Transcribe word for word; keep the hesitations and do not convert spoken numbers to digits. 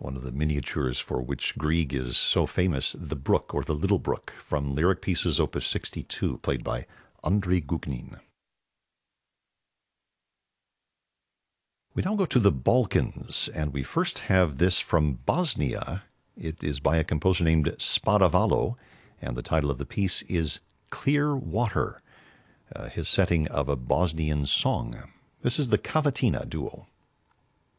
one of the miniatures for which Grieg is so famous, The Brook or The Little Brook, from Lyric Pieces Opus sixty-two, played by Andrei Gugnin. We now go to the Balkans, and we first have this from Bosnia. It is by a composer named Spadavalo, and the title of the piece is Clear Water, uh, his setting of a Bosnian song. This is the Cavatina duo.